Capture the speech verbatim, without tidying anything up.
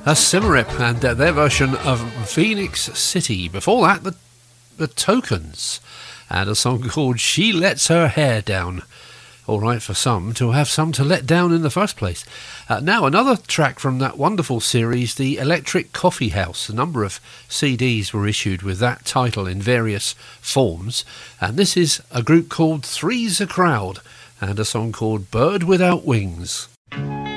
A Symarip and uh, their version of Phoenix City. Before that, the, the Tokens and a song called She Lets Her Hair Down. All right for some to have some to let down in the first place. Uh, now another track from that wonderful series, The Electric Coffee House. A number of C Ds were issued with that title in various forms, and this is a group called Three's a Crowd and a song called Bird Without Wings.